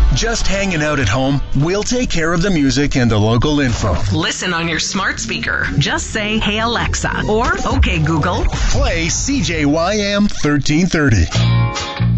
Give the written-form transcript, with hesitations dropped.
Just hanging out at home? We'll take care of the music and the local info. Listen on your smart speaker. Just say, "Hey Alexa," or "Okay Google." Play CJYM 1330.